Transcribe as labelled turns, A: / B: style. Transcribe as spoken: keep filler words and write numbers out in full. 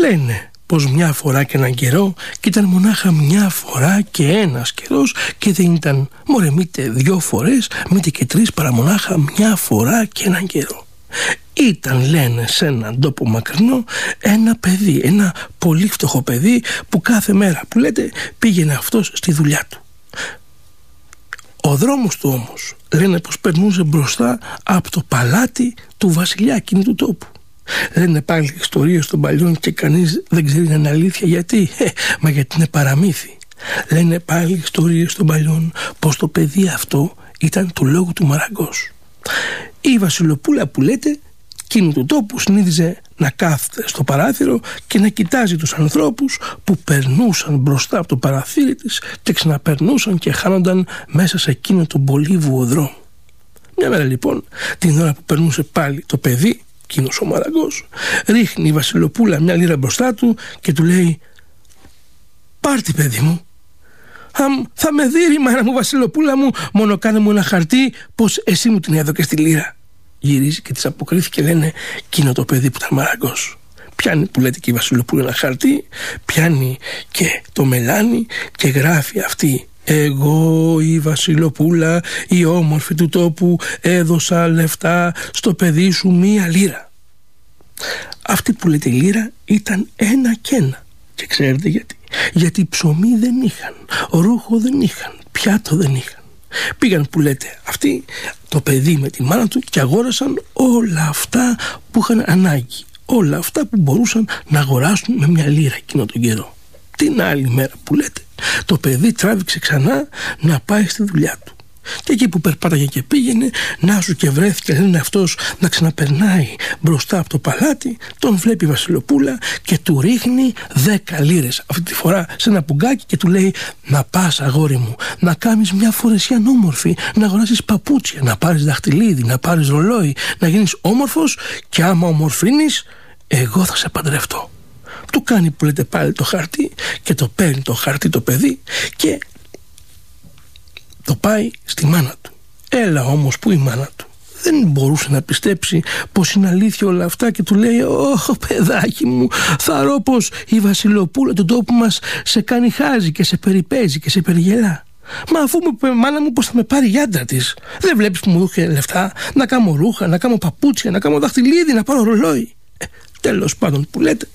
A: Λένε πως μια φορά και έναν καιρό, και ήταν μονάχα μια φορά και ένας καιρός, και δεν ήταν μωρέ μήτε δυο φορές, μήτε και τρεις, παρά μονάχα μια φορά και έναν καιρό. Ήταν, λένε, σε έναν τόπο μακρινό ένα παιδί, ένα πολύ φτωχό παιδί, που κάθε μέρα, που λέτε, πήγαινε αυτός στη δουλειά του. Ο δρόμος του όμως, λένε, πως περνούσε μπροστά από το παλάτι του βασιλιά εκείνου του τόπου. Λένε πάλι ιστορίες των παλιών και κανείς δεν ξέρει αν είναι αλήθεια. Γιατί? Ε, μα γιατί είναι παραμύθι. Λένε πάλι ιστορίες των παλιών πως το παιδί αυτό ήταν του λόγου του Μαραγκός. Η Βασιλοπούλα, που λέτε, εκείνου του τόπου, συνήθιζε να κάθεται στο παράθυρο και να κοιτάζει τους ανθρώπους που περνούσαν μπροστά από το παραθύρι της και ξαναπερνούσαν και χάνονταν μέσα σε εκείνο τον πολύβουο δρόμο. Μια μέρα λοιπόν, την ώρα που περνούσε πάλι το παιδί, εκείνος ο Μαραγκός, ρίχνει η Βασιλοπούλα μια λίρα μπροστά του και του λέει: «Πάρτι, παιδί μου. Αμ, θα με δει, μάνα μου, Βασιλοπούλα μου, μόνο κάνε μου ένα χαρτί πως εσύ μου την έδωκες τη λίρα». Γυρίζει και της αποκρίθηκε, λένε, εκείνο το παιδί που ήταν Μαραγκός. Πιάνει, που λέτε, και η Βασιλοπούλα ένα χαρτί, πιάνει και το μελάνι και γράφει αυτή: «Εγώ, η Βασιλοπούλα, η όμορφη του τόπου, έδωσα λεφτά στο παιδί σου μία λίρα». Αυτή, που λέτε, η λίρα ήταν ένα και ένα. Και ξέρετε γιατί? Γιατί ψωμί δεν είχαν, ρούχο δεν είχαν, πιάτο δεν είχαν. Πήγαν, που λέτε, αυτοί, το παιδί με τη μάνα του, και αγόρασαν όλα αυτά που είχαν ανάγκη. Όλα αυτά που μπορούσαν να αγοράσουν με μια λίρα εκείνο τον καιρό. Την άλλη μέρα, που λέτε, το παιδί τράβηξε ξανά να πάει στη δουλειά του. Και εκεί που περπάταγε και πήγαινε, να σου και βρέθηκε, λένε, αυτός να ξαναπερνάει μπροστά από το παλάτι. Τον βλέπει η Βασιλοπούλα και του ρίχνει δέκα λίρες, αυτή τη φορά σε ένα πουγκάκι, και του λέει: «Να πας, αγόρι μου, να κάνεις μια φορεσιά όμορφη, να αγοράσεις παπούτσια, να πάρεις δαχτυλίδι, να πάρεις ρολόι, να γίνεις όμορφος, και άμα ομορφύνεις, εγώ θα σε παντρευτώ». Του κάνει, που λέτε, πάλι το χαρτί, και το παίρνει το χαρτί το παιδί και το πάει στη μάνα του. Έλα όμως, που η μάνα του δεν μπορούσε να πιστέψει πως είναι αλήθεια όλα αυτά, και του λέει: «Ωχ, παιδάκι μου, θα ρω πως η Βασιλοπούλα του τόπου μας σε κάνει χάζι και σε περιπέζει και σε περιγελά. Μα αφού μου είπε μάνα μου πως θα με πάρει η άντρα της, δεν βλέπεις που μου είχε λεφτά να κάνω ρούχα, να κάνω παπούτσια, να κάνω δαχτυλίδι, να πάρω ρολόι?» ε, Τέλος πάντων, που λέτε,